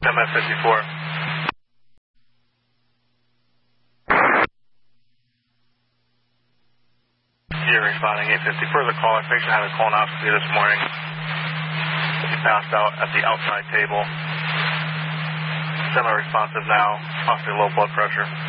10-54. You're responding 850. Further caller, patient had a colonoscopy this morning. He passed out at the outside table. Semi-responsive now, possibly low blood pressure.